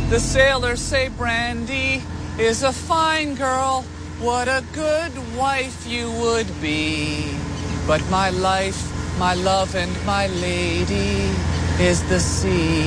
The sailors say Brandy is a fine girl. What a good wife you would be. But my life, my love, and my lady is the sea.